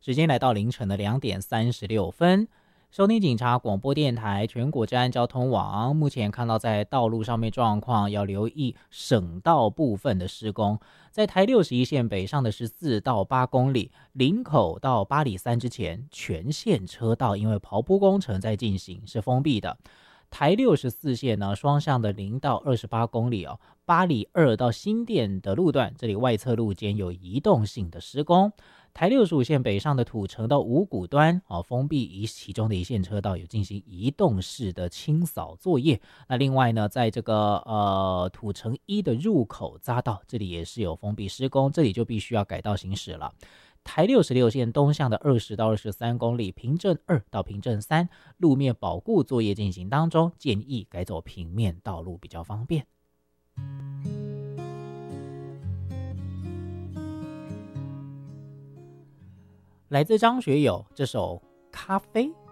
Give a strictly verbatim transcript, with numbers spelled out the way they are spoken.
时间来到凌晨的两点三十六分。收听警察广播电台全国治安交通网，目前看到在道路上面状况要留意省道部分的施工，在台六十一线北上的十四到八公里，林口到八里山之前全线车道因为刨坡工程在进行，是封闭的。台六十四线呢，双向的零到二十八公里哦，八里二到新店的路段，这里外侧路间有移动性的施工。台六十五线北上的土城到五股端、哦、封闭一其中的一线车道有进行移动式的清扫作业。那另外呢，在这个呃土城一的入口匝道，这里也是有封闭施工，这里就必须要改道行驶了。台六十六线东向的二十到二十三公里，平镇二到平镇三路面保固作业进行当中，建议改走平面道路比较方便。来自张学友这首《咖啡》。